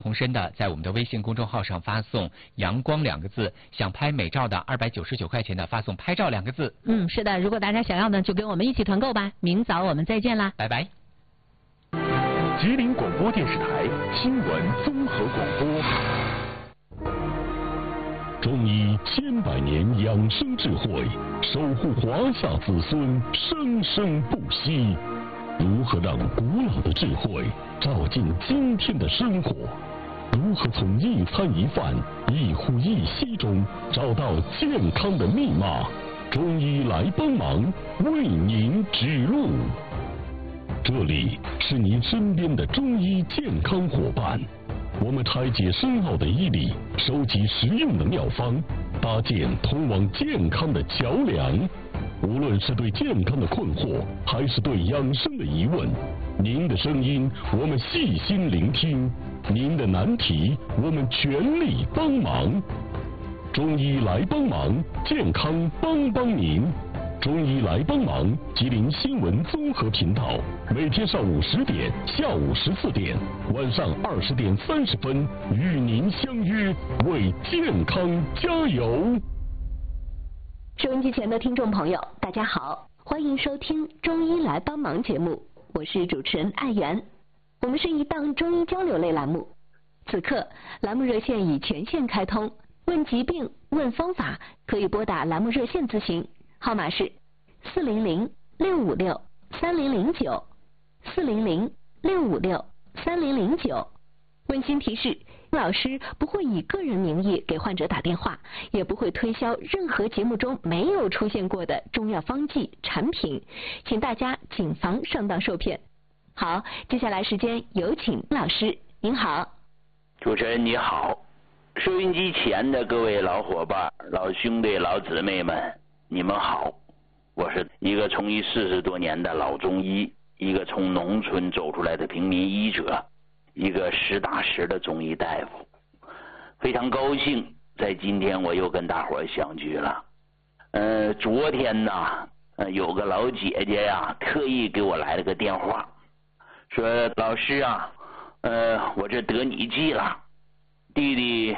同声的，在我们的微信公众号上发送“阳光”2个字，想拍美照的299块钱的发送“拍照”2个字。 是的，如果大家想要呢，就跟我们一起团购吧。明早我们再见啦， 拜拜。 吉林广播电视台新闻综合广播。中医千百年养生智慧，守护华夏子孙生生不息。如何让古老的智慧照进今天的生活？如何从一餐一饭、一呼一吸中找到健康的密码？中医来帮忙，为您指路。这里是您身边的中医健康伙伴，我们拆解深奥的医理，收集实用的妙方，搭建通往健康的桥梁。无论是对健康的困惑，还是对养生的疑问，您的声音我们细心聆听，您的难题我们全力帮忙。中医来帮忙，健康帮帮您。中医来帮忙，吉林新闻综合频道，每天上午10点、下午14点、晚上20点30分，与您相约，为健康加油。 收音机前的听众朋友，大家好，欢迎收听《中医来帮忙》节目，我是主持人艾媛。我们是一档中医交流类栏目，此刻栏目热线已全线开通，问疾病、问方法，可以拨打栏目热线咨询，号码是400-656-3009，400-656-3009。温馨提示，老师不会以个人名义给患者打电话，也不会推销任何节目中没有出现过的中药方剂产品，请大家谨防上当受骗。好，接下来时间有请老师，您好。 主持人你好，收音机前的各位老伙伴、老兄弟、老姊妹们，你们好。我是一个从医40多年的老中医，一个从农村走出来的平民医者，一个实打实的中医大夫。非常高兴在今天我又跟大伙儿相聚了。昨天呢，有个老姐姐呀，特意给我来了个电话，说老师啊，我这得你记了，弟弟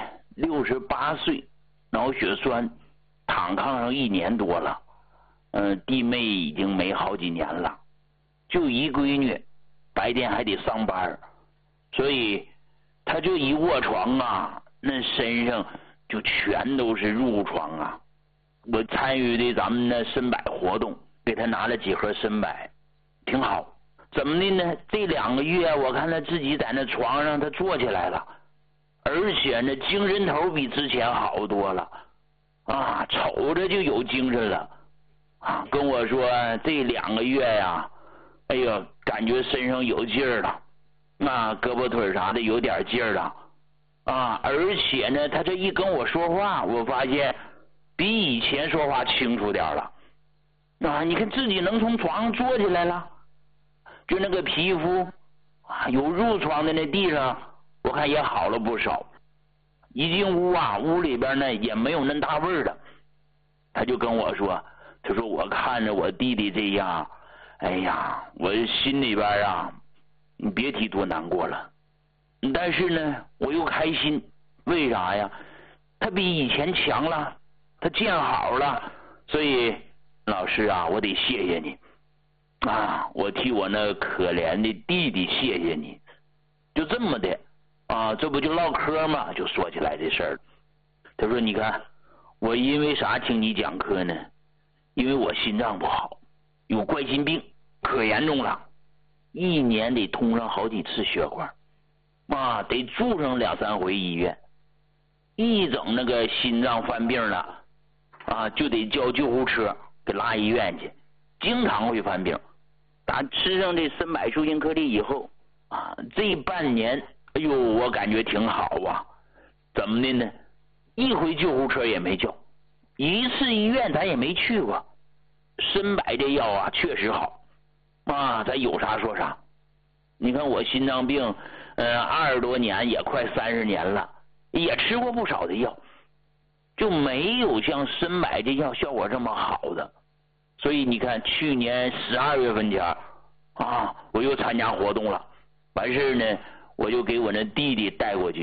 68岁，脑血栓，躺炕上1年多了，弟妹已经没好几年了，就一闺女，白天还得上班，所以他就一卧床啊，那身上就全都是褥疮啊。我参与的咱们的参柏活动，给他拿了几盒参柏，挺好。怎么的呢？这2个月我看他自己在那床上他坐起来了，而且呢精神头比之前好多了啊，瞅着就有精神了啊。跟我说这2个月呀，哎呀，感觉身上有劲儿了啊，胳膊腿啥的有点劲儿了啊，而且呢他这一跟我说话，我发现比以前说话清楚点了啊。你看自己能从床上坐起来了，就那个皮肤啊有褥疮的那地上，我看也好了不少。一进屋啊，屋里边呢也没有那大味儿了。他就跟我说，他说我看着我弟弟这样，哎呀，我心里边啊，你别提多难过了。但是呢我又开心，为啥呀？他比以前强了，他见好了，所以老师啊，我得谢谢你啊，我替我那可怜的弟弟谢谢你。就这么的啊，这不就唠嗑嘛，就说起来这事儿。他说你看我因为啥听你讲课呢？因为我心脏不好，有冠心病，可严重了，1年得通上好几次血管啊，得住上2、3回医院。一整那个心脏犯病了啊，就得叫救护车给拉医院去，经常会犯病。打吃上这参柏舒心颗粒以后啊，这半年哎呦我感觉挺好啊。怎么的呢？一回救护车也没叫，一次医院咱也没去过。参柏这药啊确实好啊，咱有啥说啥。你看我心脏病20多年，也快30年了，也吃过不少的药，就没有像参柏这药效果这么好的。所以你看去年12月份前啊，我又参加活动了，完事呢我就给我那弟弟带过去